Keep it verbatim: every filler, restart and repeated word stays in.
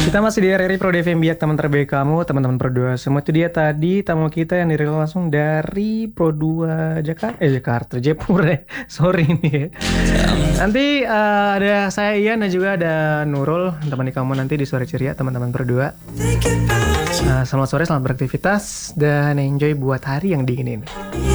Kita masih di R R I Pro D V M Biak, teman terbaik kamu, teman-teman Pro dua semua. Itu dia tadi tamu kita yang dirilis langsung dari Pro dua Jakarta, eh Jakarta, Jepur ya. Sorry nih ya. Nanti uh, ada saya Ian dan juga ada Nurul, temani kamu nanti di sore ceria teman-teman Pro dua. Uh, selamat sore, selamat beraktivitas dan enjoy buat hari yang dingin ini.